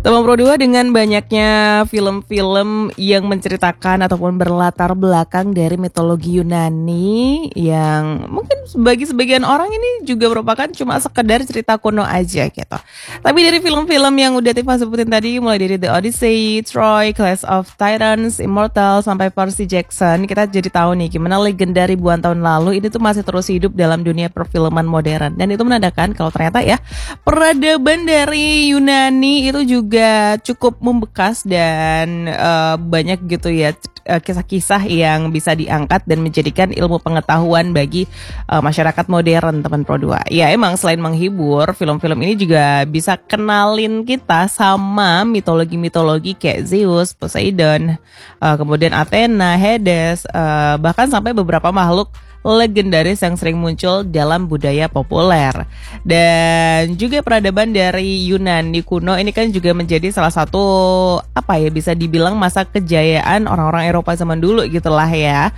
Teman Pro 2 dengan banyaknya film-film yang menceritakan ataupun berlatar belakang dari mitologi Yunani yang mungkin bagi sebagian orang ini juga merupakan cuma sekedar cerita kuno aja gitu. Tapi dari film-film yang udah Tifa sebutin tadi, mulai dari The Odyssey, Troy, Clash of Titans, Immortal, sampai Percy Jackson, kita jadi tahu nih gimana legenda ribuan tahun lalu ini tuh masih terus hidup dalam dunia perfilman modern. Dan itu menandakan kalau ternyata ya peradaban dari Yunani itu juga cukup membekas dan banyak gitu ya kisah-kisah yang bisa diangkat dan menjadikan ilmu pengetahuan bagi masyarakat modern, teman Pro 2. Ya emang selain menghibur, film-film ini juga bisa kenalin kita sama mitologi-mitologi kayak Zeus, Poseidon, kemudian Athena, Hades, bahkan sampai beberapa makhluk legendaris yang sering muncul dalam budaya populer. Dan juga peradaban dari Yunani kuno ini kan juga menjadi salah satu bisa dibilang masa kejayaan orang-orang Eropa zaman dulu gitulah ya.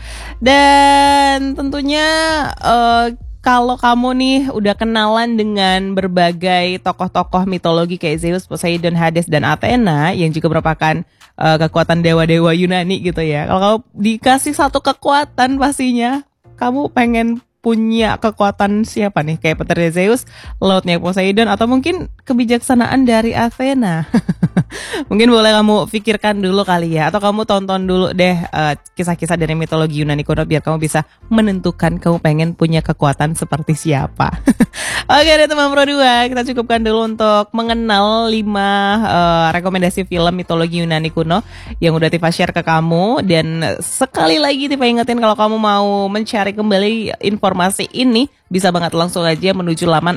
Dan tentunya kalau kamu nih udah kenalan dengan berbagai tokoh-tokoh mitologi kayak Zeus, Poseidon, Hades, dan Athena yang juga merupakan kekuatan dewa-dewa Yunani gitu ya. Kalau kamu dikasih satu kekuatan pastinya kamu pengen punya kekuatan siapa nih? Kayak petirnya Zeus, lautnya Poseidon, atau mungkin kebijaksanaan dari Athena. Mungkin boleh kamu pikirkan dulu kali ya, atau kamu tonton dulu deh kisah-kisah dari mitologi Yunani kuno biar kamu bisa menentukan kamu pengen punya kekuatan seperti siapa. Oke deh teman Pro 2, kita cukupkan dulu untuk mengenal 5 rekomendasi film mitologi Yunani kuno yang udah Tifa share ke kamu. Dan sekali lagi Tifa ingetin kalau kamu mau mencari kembali informasi ini, bisa banget langsung aja menuju laman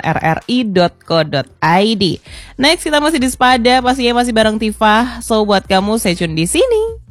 rri.co.id. Next kita masih di Spada, pastinya masih bareng Tifa. So buat kamu stay tune di sini.